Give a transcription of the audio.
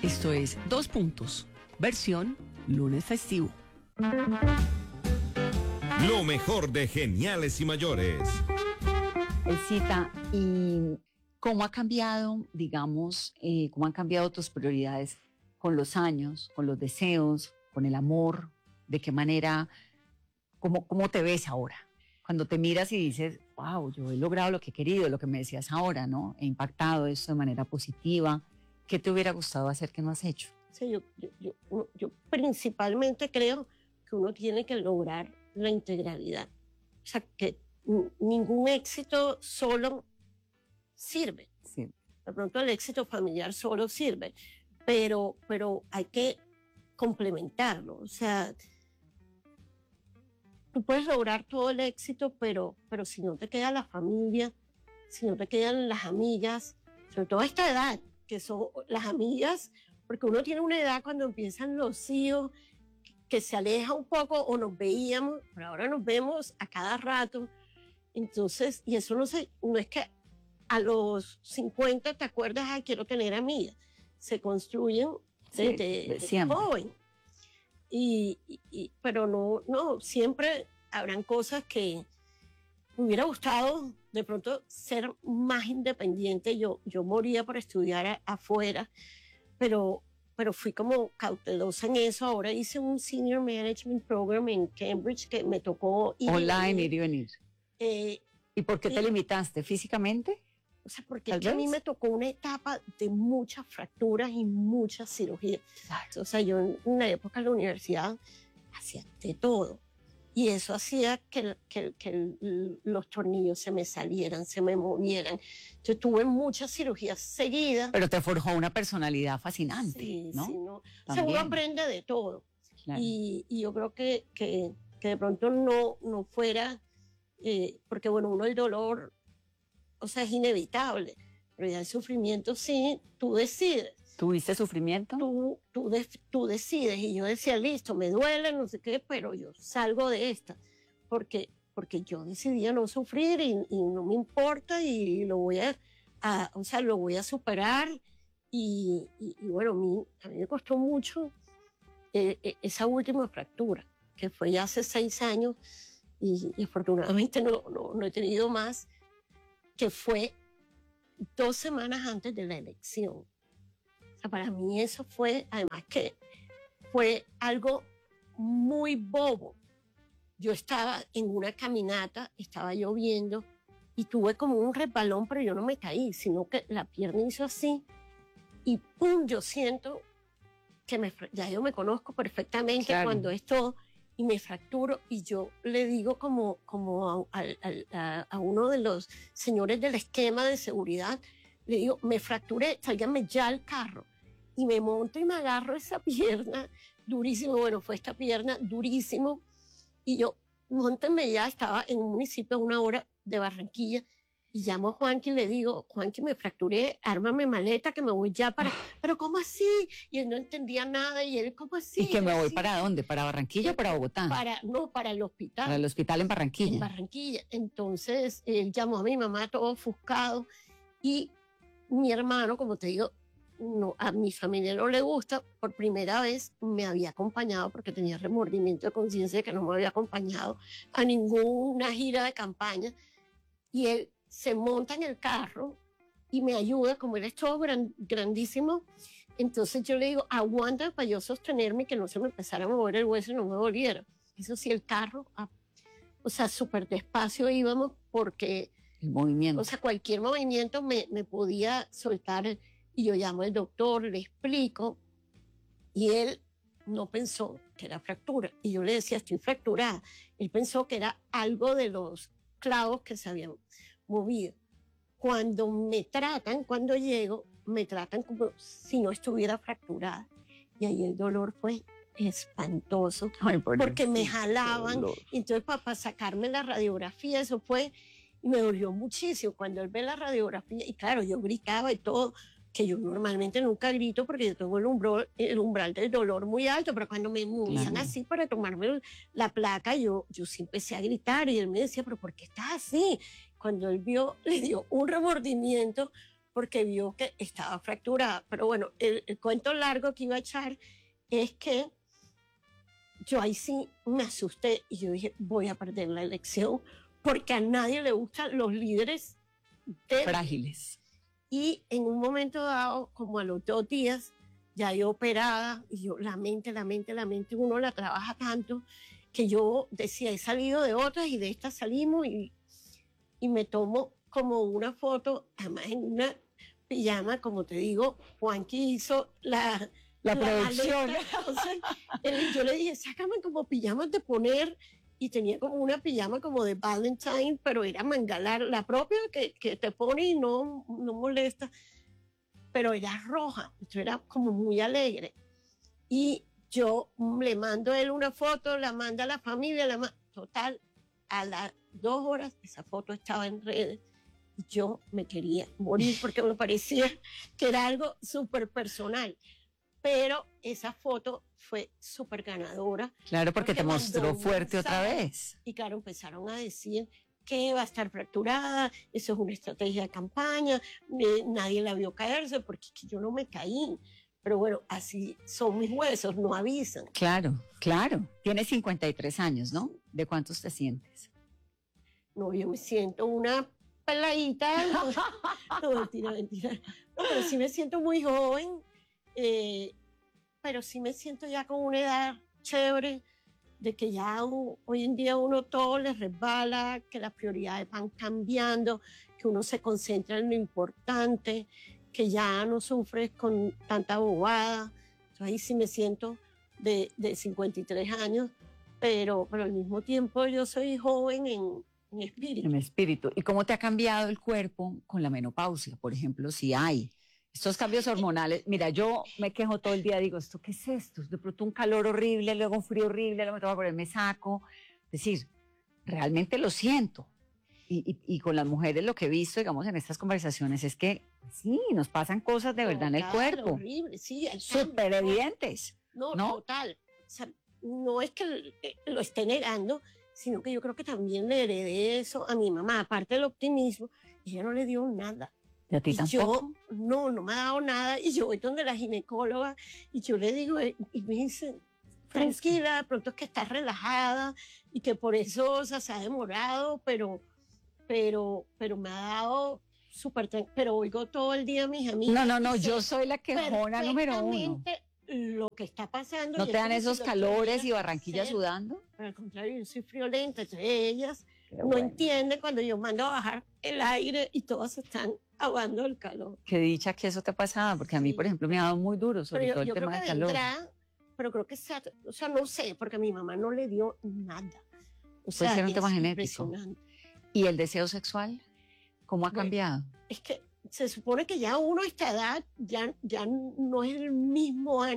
Esto es Dos Puntos, versión lunes festivo. Lo mejor de Geniales y Mayores. Cita, ¿y cómo ha cambiado, digamos, cómo han cambiado tus prioridades con los años, con los deseos, con el amor? ¿De qué manera, cómo te ves ahora? Cuando te miras y dices, wow, yo he logrado lo que he querido, lo que me decías ahora, ¿no? He impactado esto de manera positiva. ¿Qué te hubiera gustado hacer que no has hecho? Sí, yo principalmente creo que uno tiene que lograr la integralidad. O sea, que ningún éxito solo sirve. Sí. De pronto el éxito familiar solo sirve, pero hay que complementarlo. O sea, tú puedes lograr todo el éxito, pero si no te queda la familia, si no te quedan las amigas, sobre todo a esta edad, que son las amigas, porque uno tiene una edad cuando empiezan los hijos, que se aleja un poco o nos veíamos, pero ahora nos vemos a cada rato. Entonces, y eso no es que a los 50 te acuerdas, quiero tener amigas. Se construyen desde joven. Pero no, siempre habrán cosas que me hubiera gustado de pronto ser más independiente. Yo moría por estudiar afuera, pero fui como cautelosa en eso. Ahora hice un Senior Management Program en Cambridge que me tocó ir online, ir y venir. ¿Y por qué te limitaste? ¿Físicamente? O sea, porque a mí me tocó una etapa de muchas fracturas y muchas cirugías. Claro. O sea, yo en la época de la universidad hacía de todo. Y eso hacía que los tornillos se me salieran, se me movieran. Yo tuve muchas cirugías seguidas. Pero te forjó una personalidad fascinante, sí, ¿no? Sí, ¿no? O sea, uno aprende de todo. Claro. Y yo creo que de pronto no fuera, porque bueno, uno el dolor, o sea, es inevitable. Pero ya el sufrimiento sí, tú decides. ¿Tuviste sufrimiento? Tú decides. Y yo decía, listo, me duele, no sé qué, pero yo salgo de esta. Porque yo decidí no sufrir y no me importa y lo voy lo voy a superar. Y bueno, a mí me costó mucho esa última fractura, que fue ya hace 6 años y afortunadamente no he tenido más, que fue 2 semanas antes de la elección. O sea, para mí eso fue, además que fue algo muy bobo. Yo estaba en una caminata, estaba lloviendo y tuve como un resbalón, pero yo no me caí, sino que la pierna hizo así y ¡pum! Yo siento que ya yo me conozco perfectamente, claro, cuando esto y me fracturo y yo le digo como a uno de los señores del esquema de seguridad, le digo, me fracturé, sálganme ya al carro. Y me monto y me agarro esa pierna durísimo. Bueno, fue esta pierna durísimo. Y yo, móntenme ya, estaba en un municipio a 1 hora de Barranquilla. Y llamo a Juanqui y le digo, Juanqui, me fracturé, ármame maleta que me voy ya para... ¿Pero cómo así? Y él no entendía nada. Y él, ¿cómo así? ¿Y que me voy para dónde? ¿Para Barranquilla o para Bogotá? Para el hospital. Para el hospital en Barranquilla. En Barranquilla. Entonces, él llamó a mi mamá todo ofuscado. Y mi hermano, como te digo, a mi familia no le gusta. Por primera vez me había acompañado porque tenía remordimiento de conciencia de que no me había acompañado a ninguna gira de campaña. Y él se monta en el carro y me ayuda, como él es todo grandísimo. Entonces yo le digo, aguanta para yo sostenerme y que no se me empezara a mover el hueso y no me doliera. Eso sí, el carro, o sea, súper despacio íbamos porque... El movimiento. O sea, cualquier movimiento me podía soltar y yo llamo al doctor, le explico y él no pensó que era fractura. Y yo le decía, estoy fracturada. Él pensó que era algo de los clavos que se habían movido. Cuando llego, me tratan como si no estuviera fracturada. Y ahí el dolor fue espantoso. Ay, porque me jalaban. Entonces, para sacarme la radiografía, eso fue... Y me dolió muchísimo cuando él ve la radiografía. Y claro, yo gritaba y todo, que yo normalmente nunca grito porque yo tengo el umbral del dolor muy alto, pero cuando me movían así para tomarme la placa, yo sí empecé a gritar y él me decía, pero ¿por qué estás así? Cuando él vio, le dio un remordimiento porque vio que estaba fracturada. Pero bueno, el cuento largo que iba a echar es que yo ahí sí me asusté y yo dije, voy a perder la elección porque a nadie le gustan los líderes débiles. Frágiles. Y en un momento dado, como a los 2 días, ya yo operada, y yo, la mente, uno la trabaja tanto, que yo decía, he salido de otras y de estas salimos, y me tomo como una foto, además en una pijama, como te digo, Juanqui hizo la producción. maleta. Entonces, yo le dije, sácame como pijamas de poner, y tenía como una pijama como de Valentine, pero era mangalar, la propia que te pone y no molesta, pero era roja, entonces era como muy alegre. Y yo le mando a él una foto, la manda a la familia, total, a las 2 horas esa foto estaba en redes. Y yo me quería morir porque me parecía que era algo súper personal. Pero esa foto fue súper ganadora. Claro, porque te mandó mostró un fuerte otra mensaje. vez. Y claro, empezaron a decir que va a estar fracturada, eso es una estrategia de campaña, nadie la vio caerse porque yo no me caí. Pero bueno, así son mis huesos, no avisan. Claro, claro. Tienes 53 años, ¿no? ¿De cuántos te sientes? No, yo me siento una peladita. No, mentira. No, pero sí me siento muy joven. Pero sí me siento ya con una edad chévere, de que ya hoy en día uno todo le resbala, que las prioridades van cambiando, que uno se concentra en lo importante, que ya no sufres con tanta bobada. Entonces ahí sí me siento de 53 años, pero al mismo tiempo yo soy joven en espíritu. En espíritu. ¿Y cómo te ha cambiado el cuerpo con la menopausia, por ejemplo, si hay estos cambios hormonales? Mira, yo me quejo todo el día, digo, ¿esto qué es esto? De pronto un calor horrible, luego un frío horrible, luego me tengo que ponerme saco. Es decir, realmente lo siento. Y con las mujeres lo que he visto, digamos, en estas conversaciones es que sí, nos pasan cosas de verdad en el cuerpo. Horrible, sí. Súper evidentes. No, ¿no? total. O sea, no es que lo esté negando, sino que yo creo que también le heredé eso a mi mamá. Aparte del optimismo, ella no le dio nada. ¿Y a ti tampoco? Yo, no me ha dado nada. Y yo voy donde la ginecóloga y yo le digo, y me dice, tranquila, de pronto es que estás relajada y que por eso, o sea, se ha demorado, pero me ha dado súper, pero oigo todo el día a mis amigas. No, yo soy la quejona número 1. Lo que está pasando. ¿No te dan esos calores y Barranquilla hacer. sudando? Al contrario, yo soy friolenta, entonces ellas no entienden cuando yo mando a bajar el aire y todas están aguando el calor. Qué dicha que eso te ha pasado, porque a mí, Sí. por ejemplo, me ha dado muy duro, sobre todo el yo creo tema que del calor. vendrá, pero creo que, o sea, no sé, porque a mi mamá no le dio nada. O Puede ser un es tema genético. impresionante. ¿Y el deseo sexual? ¿Cómo ha Bueno, cambiado? Es que se supone que ya uno a esta edad ya no es el mismo año.